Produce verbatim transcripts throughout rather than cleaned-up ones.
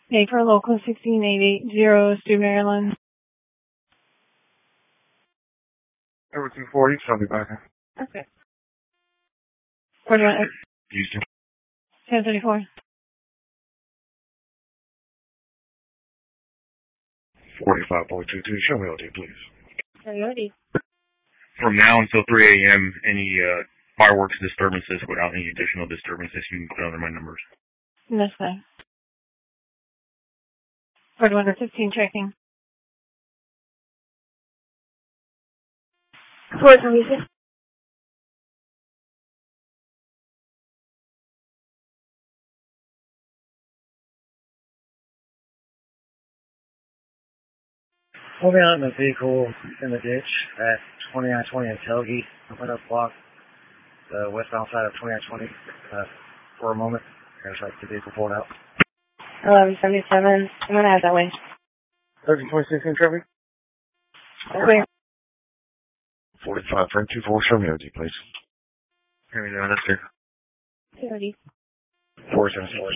Pay for local sixteen eight eight zero, Stu, Maryland. Over two forty, so I'll be back. Okay. forty-one, Houston. ten thirty-four. forty-five point two two, show me O D, please. Coyote. From now until three A M, any uh, fireworks disturbances without any additional disturbances, you can put under my numbers. That's fine. forty-one to fifteen, checking. Four twenty-six. Moving out in a vehicle in the ditch at twenty-nine twenty in Telge. I'm going to block the westbound side of twenty-nine twenty uh, for a moment. I'm going to try to get the vehicle pulled out. eleven seventy-seven. I'm going to head that way. thirteen twenty-six in traffic. Clear. forty-five point two four, show me O D, please. Here we go, that's good. Coyote. four seven four.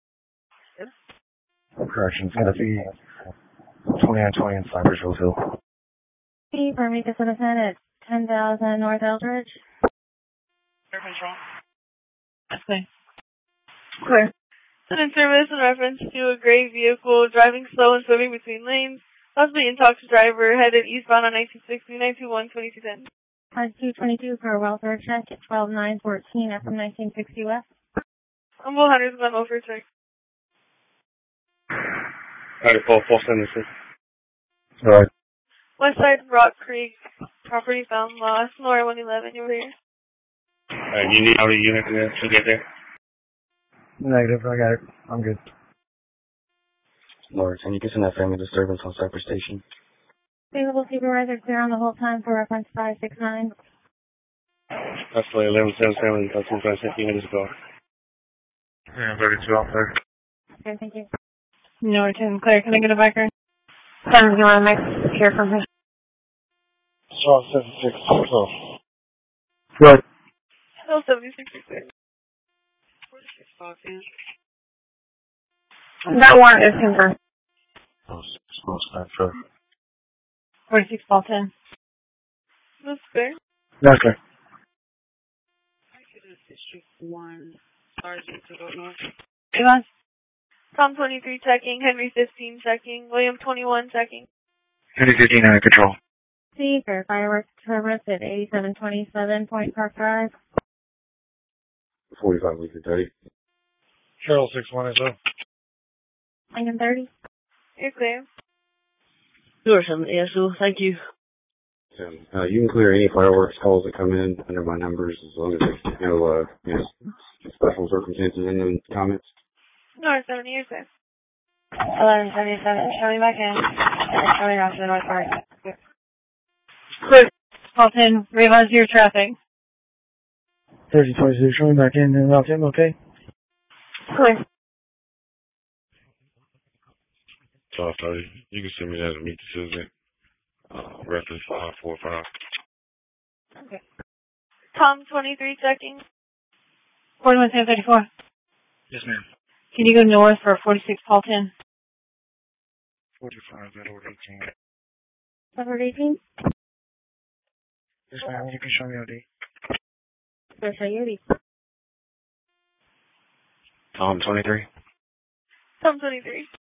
Correction's going to be twenty-nine twenty in Cypressville Hill. P, permit the citizen at ten thousand North Eldridge. Air control. That's clear. Clear. In service in reference to a gray vehicle driving slow and swimming between lanes, possibly intoxicated driver headed eastbound on nineteen sixty, nine two one, twenty-two ten. five two twenty-two for a welfare check at twelve nine fourteen F from nineteen sixty West. Humble Hunters gone over check. Alright, full, full sentences. Alright. West side Rock Creek, property found lost, Laura one eleven, you were here. Alright, you need how many units to get there? Negative, I got it. I'm good. Laura, can you get to that family disturbance on Cypress Station? Available supervisor clear on the whole time for reference five six nine. That's the eleven seventy-seven, that's two five fifty minutes ago. Yeah, thirty-two out there. Okay, thank you. Norton, Claire, can I get a biker? Sam, do you want to make here from her? Strong seventy-six. Oh. Good. Hill seventy-six, forty-six, That warrant is confirmed. Oh, six, five, sure. forty-six, ball ten. That's fair. That's good. District one, Sergeant to go north. Yvonne? Tom twenty-three checking, Henry fifteen checking, William twenty-one checking. Henry fifteen under control. C for fireworks service at eighty-seven twenty-seven Point Park Drive. forty-five, Lincoln thirty. Cheryl six one is up. Lincoln thirty. You're clear. Sure, seven A S O, thank you. Uh, you can clear any fireworks calls that come in under my numbers as long as there's no, uh, you know, special circumstances in the comments. North seventy, you're clear. eleven seventy-seven, showing back in. Showing off to the north part. Clear. Ball ten, revise your traffic. thirty twenty-six, showing back in and out him, okay? Clear. So, sorry, you can send me that to meet the citizen. Uh, reference five four five. Okay. Tom twenty-three checking. forty-one ten thirty-four. Yes, ma'am. Can you go north for forty-six, Paul ten? forty-five, Edward eighteen. Edward eighteen? Yes, ma'am. You can show me O D. For Coyote. Tom twenty-three. Tom twenty-three.